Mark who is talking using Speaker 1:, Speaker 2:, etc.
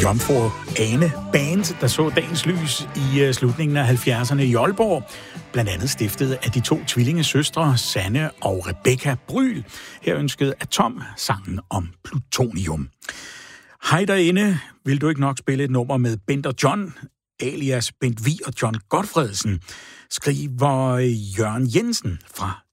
Speaker 1: Jomfru Ane Band, der så dagens lys i slutningen af 70'erne i Aalborg. Blandt andet stiftet af de 2 tvillingesøstre, Sanne og Rebecca Bryl. Her ønskede Atom sangen om plutonium. Hej derinde, vil du ikke nok spille et nummer med Bent og John, alias Bent Vig og John Godfredsen, skriver Jørgen Jensen fra